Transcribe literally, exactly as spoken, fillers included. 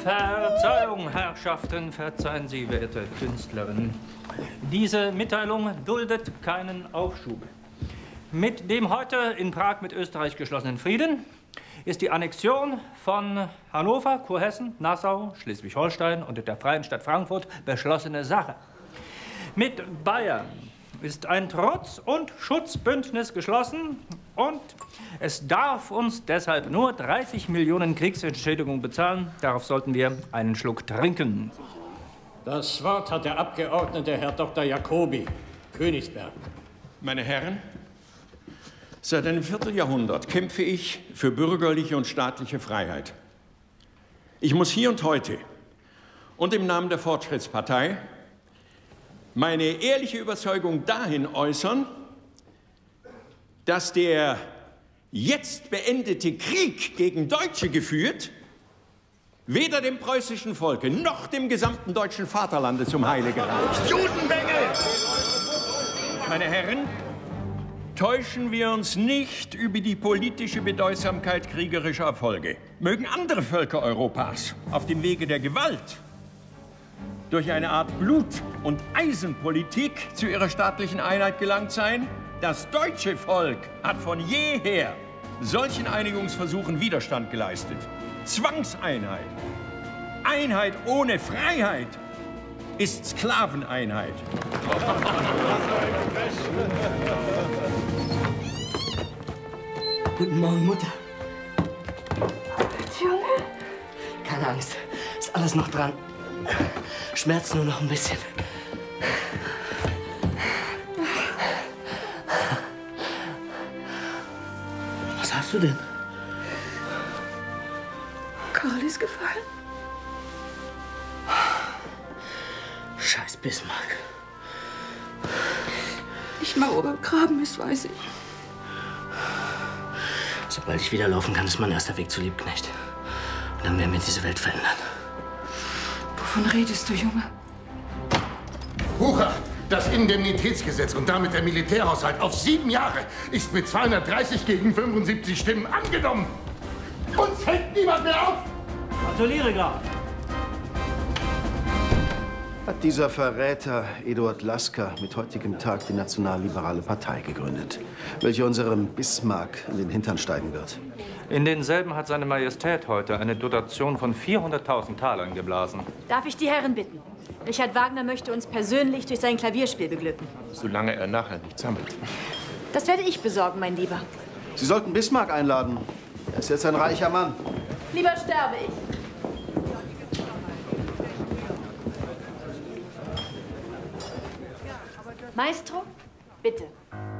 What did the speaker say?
Verzeihung, Herrschaften, verzeihen Sie, werte Künstlerin. Diese Mitteilung duldet keinen Aufschub. Mit dem heute in Prag mit Österreich geschlossenen Frieden ist die Annexion von Hannover, Kurhessen, Nassau, Schleswig-Holstein und der Freien Stadt Frankfurt beschlossene Sache. Mit Bayern ist ein Trotz- und Schutzbündnis geschlossen und es darf uns deshalb nur dreißig Millionen Kriegsentschädigung bezahlen. Darauf sollten wir einen Schluck trinken. Das Wort hat der Abgeordnete Herr Doktor Jacobi, Königsberg. Meine Herren, seit einem Vierteljahrhundert kämpfe ich für bürgerliche und staatliche Freiheit. Ich muss hier und heute und im Namen der Fortschrittspartei meine ehrliche Überzeugung dahin äußern, dass der jetzt beendete Krieg gegen Deutsche geführt, weder dem preußischen Volke noch dem gesamten deutschen Vaterlande zum Heile gereicht. Judenbengel! Meine Herren, täuschen wir uns nicht über die politische Bedeutsamkeit kriegerischer Erfolge. Mögen andere Völker Europas auf dem Wege der Gewalt durch eine Art Blut- und Eisenpolitik zu ihrer staatlichen Einheit gelangt sein, das deutsche Volk hat von jeher solchen Einigungsversuchen Widerstand geleistet. Zwangseinheit, Einheit ohne Freiheit ist Sklaveneinheit. Guten Morgen, Mutter. Junge? Keine Angst, ist alles noch dran. Schmerzt nur noch ein bisschen. Was hast du denn? Karl ist gefallen. Scheiß Bismarck. Nicht mal, ob er begraben ist, weiß ich. Sobald ich wieder laufen kann, ist mein erster Weg zu Liebknecht. Und dann werden wir diese Welt verändern. Wovon redest du, Junge? Wucher, das Indemnitätsgesetz und damit der Militärhaushalt auf sieben Jahre ist mit zweihundertdreißig gegen fünfundsiebzig Stimmen angenommen. Uns hält niemand mehr auf! Gratuliere, Graf. Hat dieser Verräter Eduard Lasker mit heutigem Tag die Nationalliberale Partei gegründet, welche unserem Bismarck in den Hintern steigen wird. In denselben hat seine Majestät heute eine Dotation von vierhunderttausend Talern geblasen. Darf ich die Herren bitten? Richard Wagner möchte uns persönlich durch sein Klavierspiel beglücken. Solange er nachher nicht sammelt. Das werde ich besorgen, mein Lieber. Sie sollten Bismarck einladen. Er ist jetzt ein reicher Mann. Lieber sterbe ich. Maestro, bitte.